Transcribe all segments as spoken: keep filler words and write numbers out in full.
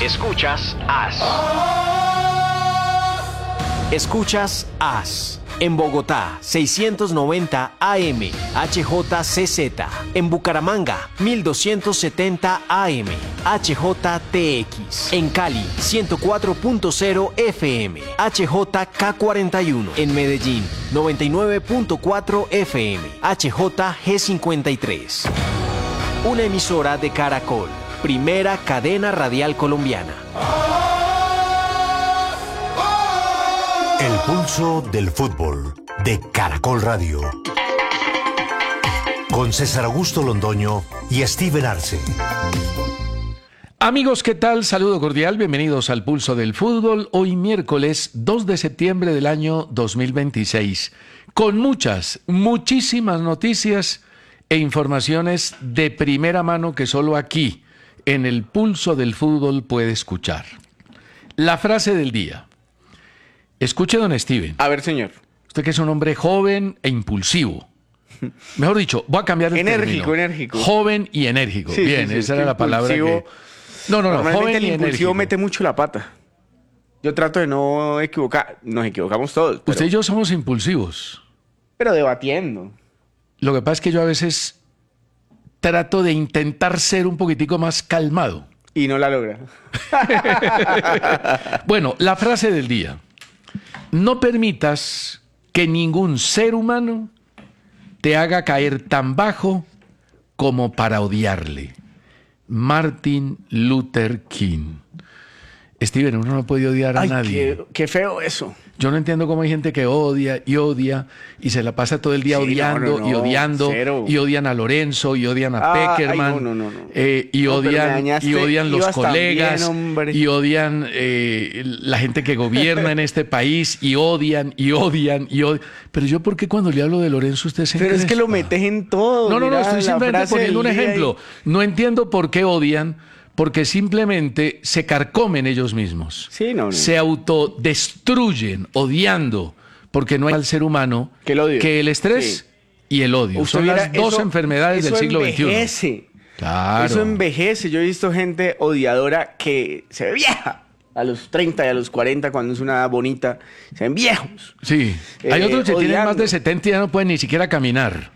Escuchas As. Escuchas As. En Bogotá, seiscientos noventa A M, H J C Z. En Bucaramanga, mil doscientos setenta A M, H J T X. En Cali, ciento cuatro punto cero F M, H J K cuarenta y uno. En Medellín, noventa y nueve punto cuatro F M, H J G cincuenta y tres. Una emisora de Caracol, primera cadena radial colombiana. El pulso del fútbol de Caracol Radio. Con César Augusto Londoño y Steven Arce. Amigos, ¿qué tal? Saludo cordial, bienvenidos al Pulso del Fútbol. Hoy miércoles dos de septiembre del año dos mil veintiséis. Con muchas, muchísimas noticias e informaciones de primera mano que solo aquí, en el Pulso del Fútbol, puede escuchar. La frase del día. Escuche, don Steven. A ver, señor. Usted que es un hombre joven e impulsivo. Mejor dicho, voy a cambiar el enérgico, término. Enérgico, Joven y enérgico. Sí, Bien, sí, sí, esa era la palabra que... No, no, no, joven el y impulsivo enérgico. mete mucho la pata. Yo trato de no equivocar. Nos equivocamos todos. Pero, Usted y yo somos impulsivos. pero debatiendo. Lo que pasa es que yo a veces trato de intentar ser un poquitico más calmado. Y no la logra. Bueno, la frase del día. No permitas que ningún ser humano te haga caer tan bajo como para odiarle. Martin Luther King. Steven, uno no puede odiar a Ay, nadie. qué, qué feo eso. Yo no entiendo cómo hay gente que odia y odia y se la pasa todo el día Sí, odiando no, no, y no, odiando cero. y odian a Lorenzo y odian a Ah, Peckerman ay, no, no, no, no. eh, y No, pero me odian dañaste. y odian los Ibas tan colegas bien, hombre. y odian eh, la gente que gobierna en este país y odian y odian y odian. Pero yo, ¿por qué cuando le hablo de Lorenzo usted se Pero es que lo encrespa? metes en todo. No, no, no, Mira, estoy la simplemente frase poniendo un del día ejemplo. y- No entiendo por qué odian, porque simplemente se carcomen ellos mismos. Sí, no, no. Se autodestruyen odiando, porque no hay al ser humano Que el odio. el estrés y el odio. Usted Son mira, las dos eso- enfermedades del eso siglo veintiuno. envejece. Claro. Eso envejece. Yo he visto gente odiadora que se ve vieja. A los treinta y a los cuarenta, cuando es una bonita, se ven viejos. Sí. Hay Eh, otros que tienen odiando. más de setenta y ya no pueden ni siquiera caminar.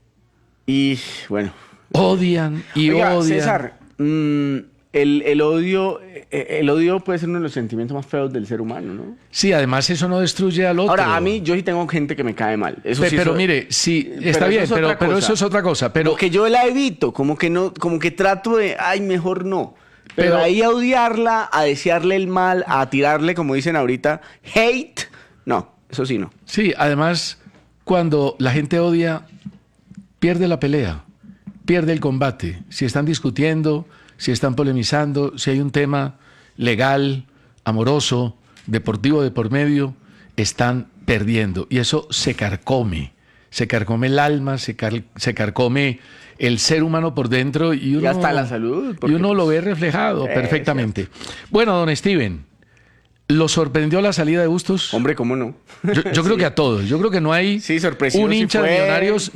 Y bueno. Odian y Oiga, odian. César, mm, el, el odio, eh, el odio puede ser uno de los sentimientos más feos del ser humano, ¿no? Sí, además eso no destruye al otro. Ahora, a mí, yo sí tengo gente que me cae mal. Eso Pe- sí, pero eso- mire, sí, pero está eso bien, es pero, otra pero cosa. eso es otra cosa. Pero Como que yo la evito, como que no, como que trato de, ay, mejor no. Pero, Pero- ahí a odiarla, a desearle el mal, a tirarle, como dicen ahorita, hate, no, eso sí no. sí, además, cuando la gente odia, pierde la pelea, pierde el combate. Si están discutiendo, si están polemizando, si hay un tema legal, amoroso, deportivo de por medio, están perdiendo. Y eso se carcome, se carcome el alma, se, car- se carcome el ser humano por dentro y uno, hasta la salud, y porque, uno lo pues, ve reflejado eh, perfectamente. Bueno, don Steven, ¿lo sorprendió la salida de Bustos? Hombre, ¿cómo no? Yo, yo creo Sí. que a todos. Yo creo que no hay Sí, sorpresivo un sí hincha de fue. Millonarios